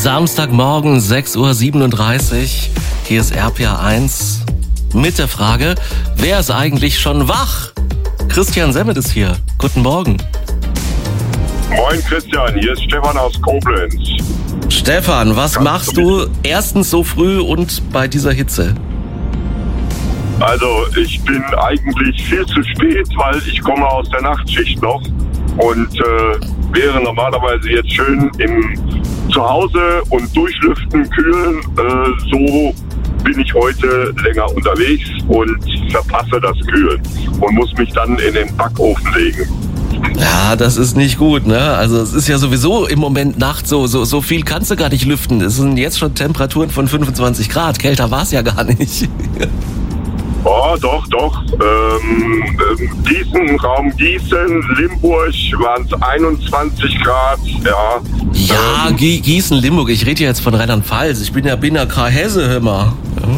Samstagmorgen, 6:37 Uhr. Hier ist RPA 1 mit der Frage, wer ist eigentlich schon wach? Christian Semmet ist hier. Guten Morgen. Moin Christian, hier ist Stefan aus Koblenz. Stefan, was machst du erstens so früh und bei dieser Hitze? Also ich bin eigentlich viel zu spät, weil ich komme aus der Nachtschicht noch und wäre normalerweise jetzt schön im Zuhause und durchlüften, kühlen. So bin ich heute länger unterwegs und verpasse das Kühlen und muss mich dann in den Backofen legen. Ja, das ist nicht gut, ne? Also es ist ja sowieso im Moment Nacht so viel kannst du gar nicht lüften. Es sind jetzt schon Temperaturen von 25 Grad. Kälter war es ja gar nicht. Oh, doch. Gießen, Raum Gießen, Limburg waren es 21 Grad, ja. Ja, Gießen, Limburg. Ich rede ja jetzt von Rheinland-Pfalz. Ich bin ja Hesse, hör mal.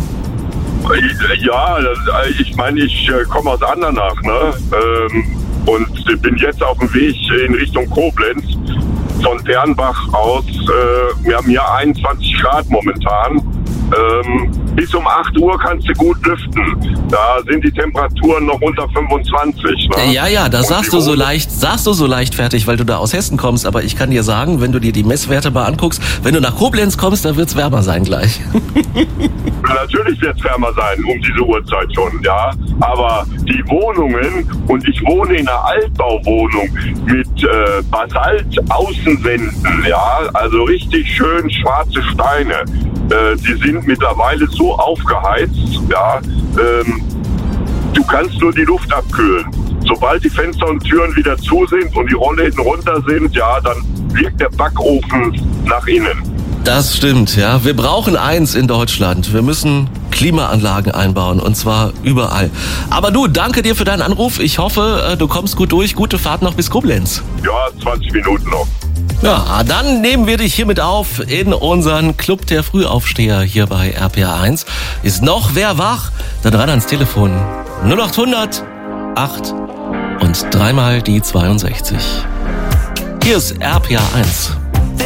Ja, ich meine, ich komme aus Andernach, ne? Und bin jetzt auf dem Weg in Richtung Koblenz von Dernbach aus. Wir haben hier 21 Grad momentan. Bis um 8 Uhr kannst du gut lüften. Da sind die Temperaturen noch unter 25. Ne? Ja, das sagst du so leicht fertig, weil du da aus Hessen kommst. Aber ich kann dir sagen, wenn du dir die Messwerte mal anguckst, wenn du nach Koblenz kommst, da wird's wärmer sein gleich. Natürlich wird's wärmer sein, um diese Uhrzeit schon, ja. Aber die Wohnungen, und ich wohne in einer Altbauwohnung mit Basalt-Außenwänden, ja, also richtig schön schwarze Steine. Die sind mittlerweile so aufgeheizt, ja, du kannst nur die Luft abkühlen. Sobald die Fenster und Türen wieder zu sind und die Rollläden runter sind, ja, dann wirkt der Backofen nach innen. Das stimmt, ja. Wir brauchen eins in Deutschland. Wir müssen Klimaanlagen einbauen und zwar überall. Aber du, danke dir für deinen Anruf. Ich hoffe, du kommst gut durch. Gute Fahrt noch bis Koblenz. Ja, 20 Minuten noch. Ja, dann nehmen wir dich hiermit auf in unseren Club der Frühaufsteher hier bei RPA 1. Ist noch wer wach? Dann ran ans Telefon. 0800 8 und dreimal die 62. Hier ist RPA 1.